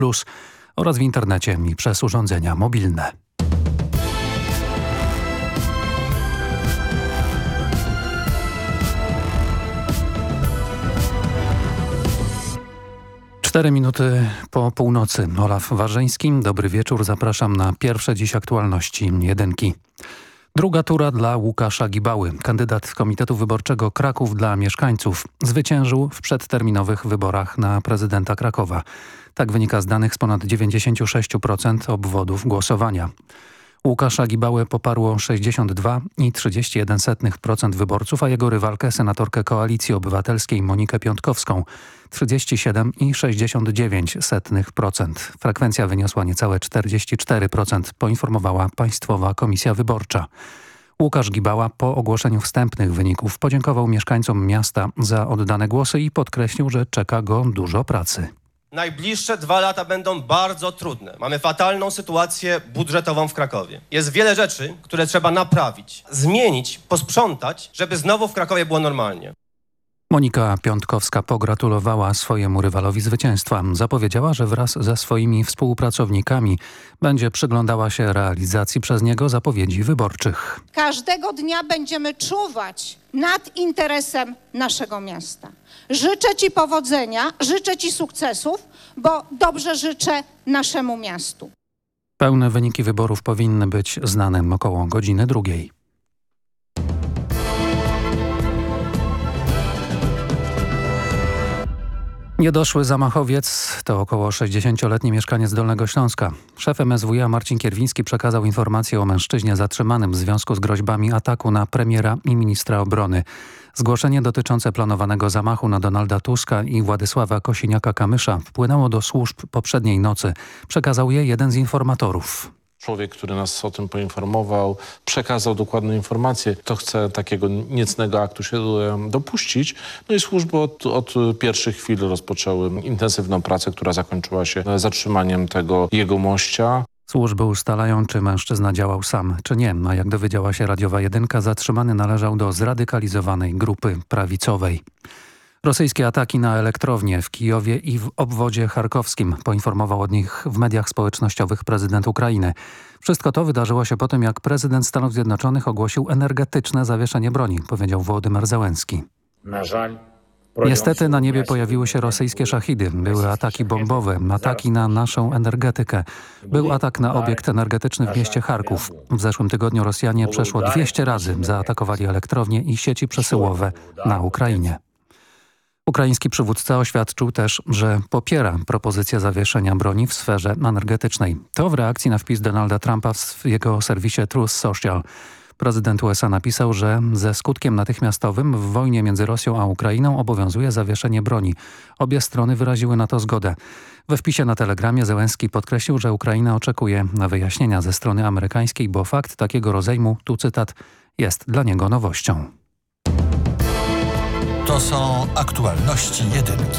oraz w internecie i przez urządzenia mobilne. Cztery minuty po północy. Olaf Warzyński. Dobry wieczór. Zapraszam na pierwsze dziś aktualności jedynki. Druga tura dla Łukasza Gibały. Kandydat Komitetu Wyborczego Kraków dla mieszkańców zwyciężył w przedterminowych wyborach na prezydenta Krakowa. Tak wynika z danych z ponad 96% obwodów głosowania. Łukasza Gibałę poparło 62,31% wyborców, a jego rywalkę, senatorkę Koalicji Obywatelskiej Monikę Piątkowską 37,69%. Frekwencja wyniosła niecałe 44%, poinformowała Państwowa Komisja Wyborcza. Łukasz Gibała po ogłoszeniu wstępnych wyników podziękował mieszkańcom miasta za oddane głosy i podkreślił, że czeka go dużo pracy. Najbliższe 2 lata będą bardzo trudne. Mamy fatalną sytuację budżetową w Krakowie. Jest wiele rzeczy, które trzeba naprawić, zmienić, posprzątać, żeby znowu w Krakowie było normalnie. Monika Piątkowska pogratulowała swojemu rywalowi zwycięstwa. Zapowiedziała, że wraz ze swoimi współpracownikami będzie przyglądała się realizacji przez niego zapowiedzi wyborczych. Każdego dnia będziemy czuwać nad interesem naszego miasta. Życzę Ci powodzenia, życzę Ci sukcesów, bo dobrze życzę naszemu miastu. Pełne wyniki wyborów powinny być znane około godziny 2. Niedoszły zamachowiec to około 60-letni mieszkaniec Dolnego Śląska. Szef MSWiA Marcin Kierwiński przekazał informację o mężczyźnie zatrzymanym w związku z groźbami ataku na premiera i ministra obrony. Zgłoszenie dotyczące planowanego zamachu na Donalda Tuska i Władysława Kosiniaka-Kamysza wpłynęło do służb poprzedniej nocy. Przekazał je jeden z informatorów. Człowiek, który nas o tym poinformował, przekazał dokładne informacje, kto chce takiego niecnego aktu się dopuścić. No i służby od pierwszych chwil rozpoczęły intensywną pracę, która zakończyła się zatrzymaniem tego jegomościa. Służby ustalają, czy mężczyzna działał sam, czy nie. A jak dowiedziała się Radiowa Jedynka, zatrzymany należał do zradykalizowanej grupy prawicowej. Rosyjskie ataki na elektrownie w Kijowie i w obwodzie charkowskim, poinformował o nich w mediach społecznościowych prezydent Ukrainy. Wszystko to wydarzyło się po tym, jak prezydent Stanów Zjednoczonych ogłosił energetyczne zawieszenie broni, powiedział Wołodymyr Zełenski. Niestety na niebie pojawiły się rosyjskie szahidy. Były ataki bombowe, ataki na naszą energetykę. Był atak na obiekt energetyczny w mieście Charków. W zeszłym tygodniu Rosjanie przeszło 200 razy zaatakowali elektrownie i sieci przesyłowe na Ukrainie. Ukraiński przywódca oświadczył też, że popiera propozycję zawieszenia broni w sferze energetycznej. To w reakcji na wpis Donalda Trumpa w jego serwisie Truth Social. Prezydent USA napisał, że ze skutkiem natychmiastowym w wojnie między Rosją a Ukrainą obowiązuje zawieszenie broni. Obie strony wyraziły na to zgodę. We wpisie na Telegramie Zełenski podkreślił, że Ukraina oczekuje na wyjaśnienia ze strony amerykańskiej, bo fakt takiego rozejmu, tu cytat, jest dla niego nowością. To są aktualności jedynki.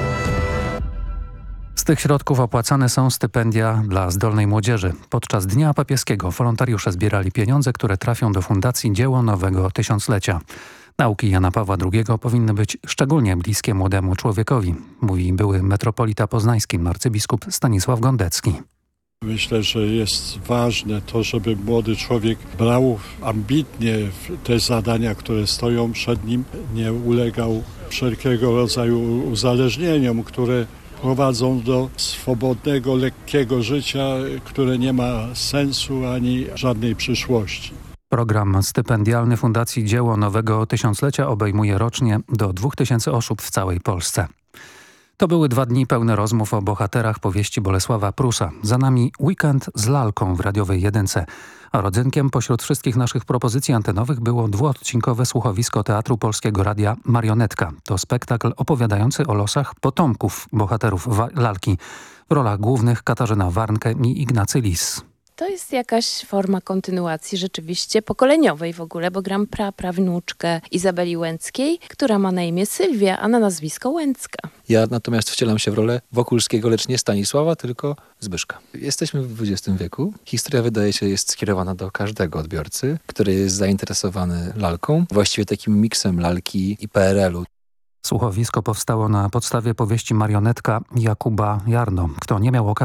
Z tych środków opłacane są stypendia dla zdolnej młodzieży. Podczas Dnia Papieskiego wolontariusze zbierali pieniądze, które trafią do Fundacji Dzieło Nowego Tysiąclecia. Nauki Jana Pawła II powinny być szczególnie bliskie młodemu człowiekowi, mówi były metropolita poznański arcybiskup Stanisław Gondecki. Myślę, że jest ważne to, żeby młody człowiek brał ambitnie te zadania, które stoją przed nim, nie ulegał wszelkiego rodzaju uzależnieniom, które prowadzą do swobodnego, lekkiego życia, które nie ma sensu ani żadnej przyszłości. Program stypendialny Fundacji Dzieło Nowego Tysiąclecia obejmuje rocznie do 2000 osób w całej Polsce. To były 2 dni pełne rozmów o bohaterach powieści Bolesława Prusa. Za nami weekend z lalką w radiowej jedynce. A rodzynkiem pośród wszystkich naszych propozycji antenowych było 2-odcinkowe słuchowisko Teatru Polskiego Radia Marionetka. To spektakl opowiadający o losach potomków bohaterów lalki. W rolach głównych Katarzyna Warnke i Ignacy Lis. To jest jakaś forma kontynuacji rzeczywiście pokoleniowej w ogóle, bo gram prawnuczkę Izabeli Łęckiej, która ma na imię Sylwia, a na nazwisko Łęcka. Ja natomiast wcielam się w rolę Wokulskiego, lecz nie Stanisława, tylko Zbyszka. Jesteśmy w XX wieku. Historia wydaje się jest skierowana do każdego odbiorcy, który jest zainteresowany lalką, właściwie takim miksem lalki i PRL-u. Słuchowisko powstało na podstawie powieści Marionetka Jakuba Jarno. Kto nie miał okazji